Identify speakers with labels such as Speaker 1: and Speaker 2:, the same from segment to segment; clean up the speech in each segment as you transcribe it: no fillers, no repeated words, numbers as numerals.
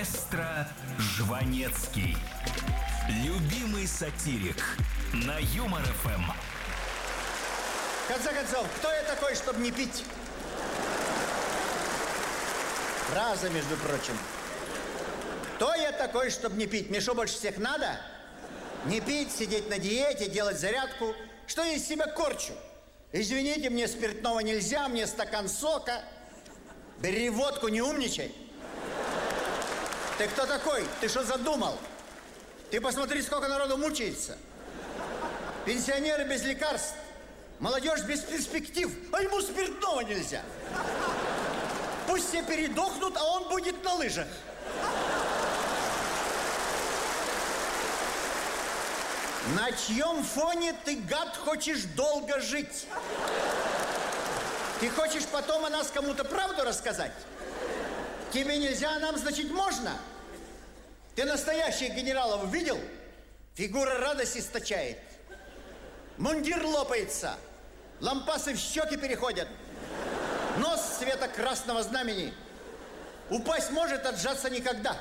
Speaker 1: Маэстро Жванецкий. Любимый сатирик на Юмор ФМ.
Speaker 2: В конце концов, кто я такой, чтобы не пить? Фраза, между прочим. Кто я такой, чтобы не пить? Мне что, больше всех надо? Не пить, сидеть на диете, делать зарядку. Что я из себя корчу? Извините, мне спиртного нельзя, мне стакан сока. Бери водку, не умничай. Ты кто такой? Ты что задумал? Ты посмотри, сколько народу мучается. Пенсионеры без лекарств. Молодежь без перспектив. А ему спиртного нельзя. Пусть все передохнут, а он будет на лыжах. На чьем фоне ты, гад, хочешь долго жить? Ты хочешь потом о нас кому-то правду рассказать? Тебе нельзя, а нам, значит, можно? Ты настоящих генералов видел? Фигура радости источает. Мундир лопается. Лампасы в щеки переходят. Нос цвета красного знамени. Упасть может, отжаться никогда.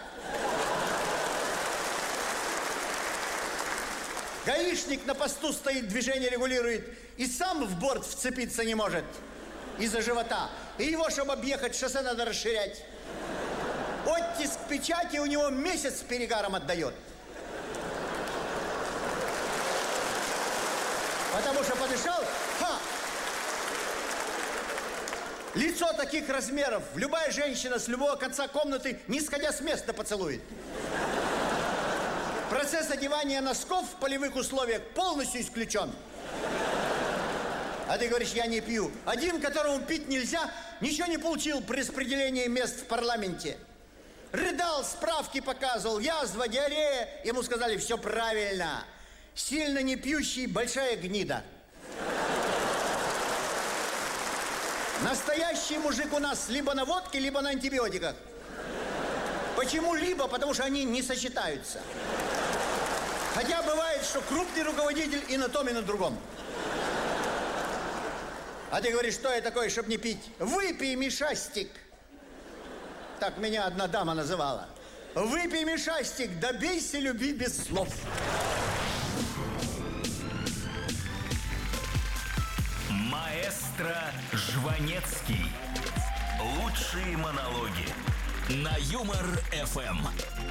Speaker 2: Гаишник на посту стоит, движение регулирует. И сам в борт вцепиться не может. Из-за живота. И его, чтобы объехать, шоссе надо расширять. Оттиск печати у него месяц с перегаром отдает. Потому что подышал, лицо таких размеров любая женщина с любого конца комнаты, не сходя с места, поцелует. Процесс одевания носков в полевых условиях полностью исключен. А ты говоришь, я не пью. Один, которому пить нельзя, ничего не получил при распределении мест в парламенте. Рыдал, справки показывал, язва, диарея. Ему сказали, все правильно. Сильно не пьющий, большая гнида. Настоящий мужик у нас либо на водке, либо на антибиотиках. Почему либо? Потому что они не сочетаются. Хотя бывает, что крупный руководитель и на том, и на другом. А ты говоришь, что я такой, чтобы не пить? Выпей, Мишастик. Так меня одна дама называла. Выпей, Мишастик, добейся любви без слов.
Speaker 1: Маэстро Жванецкий. Лучшие монологи на Юмор ФМ.